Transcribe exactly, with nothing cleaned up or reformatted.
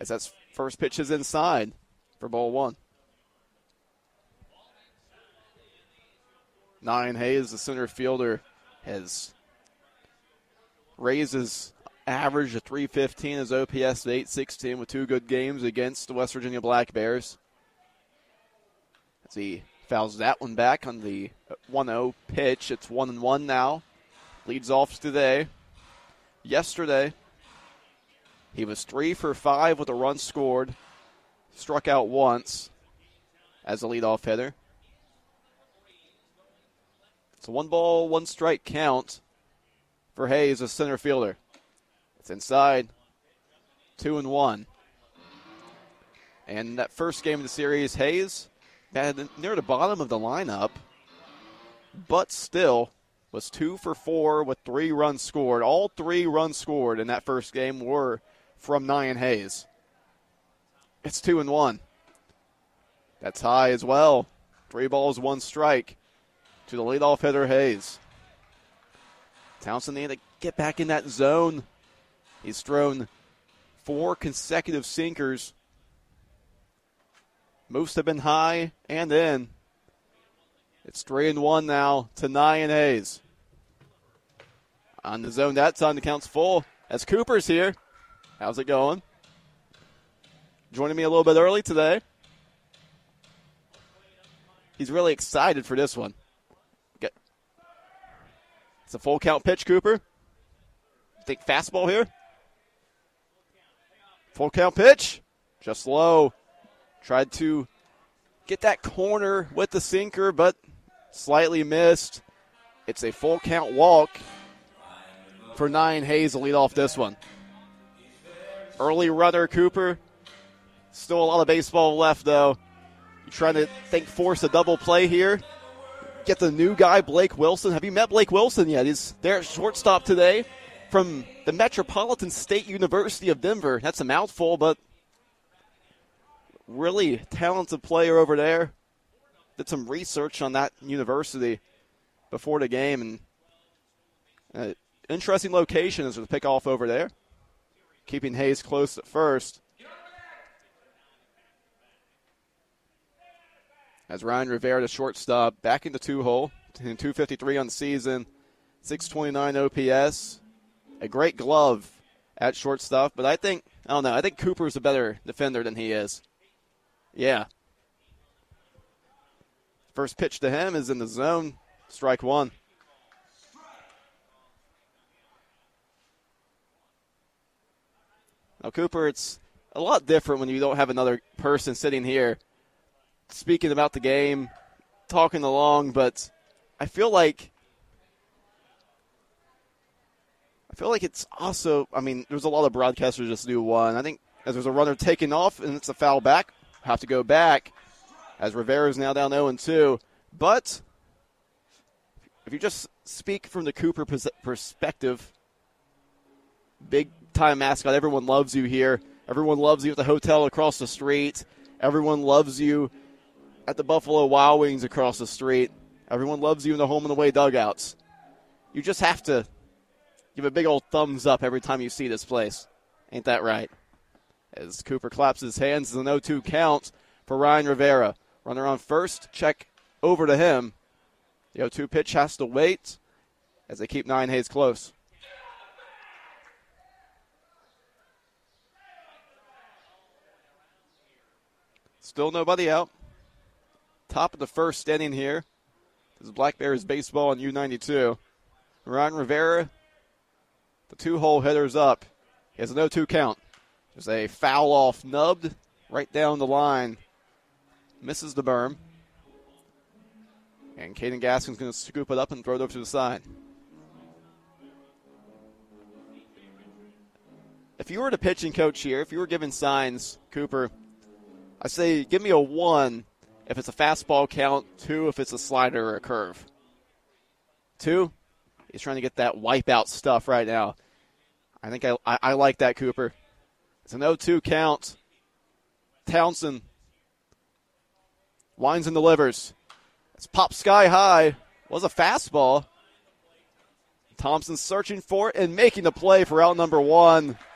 as that first pitch is inside for ball one. Nyan Hayes, the center fielder, has raised his average to three fifteen, his O P S to eight sixteen with two good games against the West Virginia Black Bears. As he fouls that one back on the one oh pitch. It's one and one now. Leads off today. Yesterday, he was three for five with a run scored. Struck out once as a leadoff hitter. It's a one ball, one strike count for Hayes, a center fielder. It's inside, two and one. And that first game of the series, Hayes had near the bottom of the lineup, but still was two for four with three runs scored. All three runs scored in that first game were from Nyan Hayes. It's two and one. That's high as well. Three balls, one strike to the leadoff hitter, Hayes. Townsend needed to get back in that zone. He's thrown four consecutive sinkers. Most have been high and in. It's three and one now to Nyan Hayes. On the zone that time, the count's full. As Cooper's here. How's it going? Joining me a little bit early today. He's really excited for this one. Get. It's a full count pitch, Cooper. Think fastball here. Full count pitch. Just low. Tried to get that corner with the sinker, but slightly missed. It's a full count walk for Nyan Hayes to lead off this one. Early runner, Cooper. Still a lot of baseball left, though. You're trying to think force a double play here. Get the new guy, Blake Wilson. Have you met Blake Wilson yet? He's there at shortstop today from the Metropolitan State University of Denver. That's a mouthful, but really talented player over there. Did some research on that university before the game, and uh, interesting location is the pickoff over there. Keeping Hayes close at first. As Ryan Rivera, the shortstop, back in the two-hole, two fifty-three on the season, six twenty-nine O P S. A great glove at shortstop, but I think, I don't know, I think Cooper's a better defender than he is. Yeah. First pitch to him is in the zone, strike one. Now, Cooper, it's a lot different when you don't have another person sitting here speaking about the game, talking along, but I feel like I feel like it's also, I mean, there's a lot of broadcasters just do one. I think as there's a runner taking off and it's a foul back, have to go back as Rivera's now down oh and two. But if you just speak from the Cooper perspective, big-time mascot, everyone loves you here. Everyone loves you at the hotel across the street. Everyone loves you at the Buffalo Wild Wings across the street. Everyone loves you in the home and away dugouts. You just have to give a big old thumbs up every time you see this place. Ain't that right? As Cooper claps his hands, it's an oh two count for Ryan Rivera. Runner on first, check over to him. The oh two pitch has to wait as they keep Nyan Hayes close. Still nobody out. Top of the first inning here. This is Black Bears baseball on U ninety-two. Ryan Rivera, the two-hole hitter's up. He has an oh two count. There's a foul off, nubbed right down the line. Misses the berm. And Caden Gaskin's going to scoop it up and throw it over to the side. If you were the pitching coach here, if you were giving signs, Cooper, I say give me a one if it's a fastball count, two if it's a slider or a curve. Two, he's trying to get that wipeout stuff right now. I think I, I, I like that, Cooper. It's an oh two count. Townsend winds and delivers. It's popped sky high. Was a fastball. Thompson searching for it and making the play for out number one.